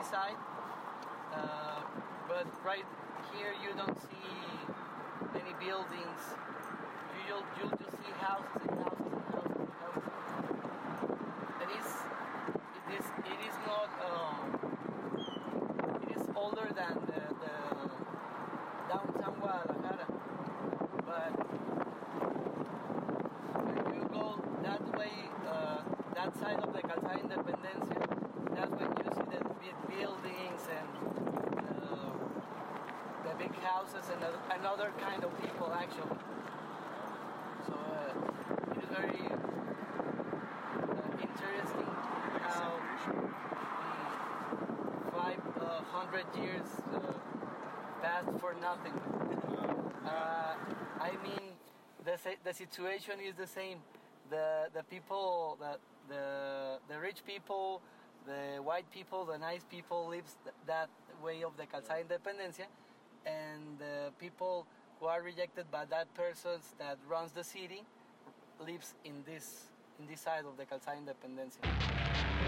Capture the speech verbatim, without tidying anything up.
side, uh, but right here you don't see any buildings. You'll, you'll just see houses and houses and houses and houses. And it's, it is, it is not, um, it is older than the, the downtown Guadalajara, but when you go that way, uh, that side of the Calzada Independencia, that's when you see the big buildings and uh, the big houses and another kind of people actually. So uh, it is very uh, interesting how five uh, hundred years uh, passed for nothing. Uh, I mean, the the situation is the same. The the people, the the the rich people, the white people, the nice people lives th- that way of the Calzada Independencia, and the people who are rejected by that persons that runs the city lives in this in this side of the Calzada Independencia.